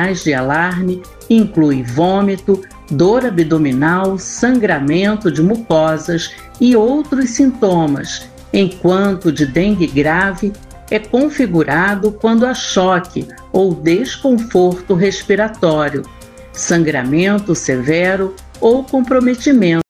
sinais de alarme incluem vômito, dor abdominal, sangramento de mucosas e outros sintomas, enquanto de dengue grave é configurado quando há choque ou desconforto respiratório, sangramento severo ou comprometimento